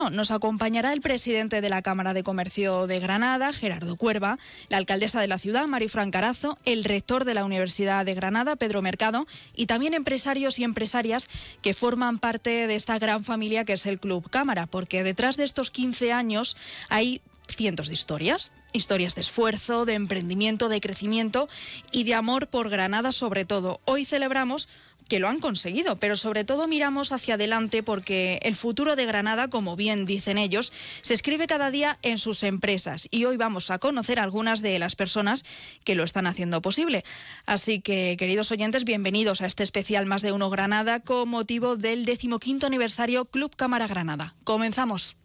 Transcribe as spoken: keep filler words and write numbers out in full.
Nos acompañará el presidente de la Cámara de Comercio de Granada, Gerardo Cuerva, la alcaldesa de la ciudad, Marifran Carazo, el rector de la Universidad de Granada, Pedro Mercado, y también empresarios y empresarias que forman parte de esta gran familia que es el Club Cámara, porque detrás de estos quince años hay cientos de historias, historias de esfuerzo, de emprendimiento, de crecimiento y de amor por Granada sobre todo. Hoy celebramos que lo han conseguido, pero sobre todo miramos hacia adelante porque el futuro de Granada, como bien dicen ellos, se escribe cada día en sus empresas y hoy vamos a conocer algunas de las personas que lo están haciendo posible. Así que, queridos oyentes, bienvenidos a este especial Más de Uno Granada con motivo del decimoquinto aniversario Club Cámara Granada. Comenzamos.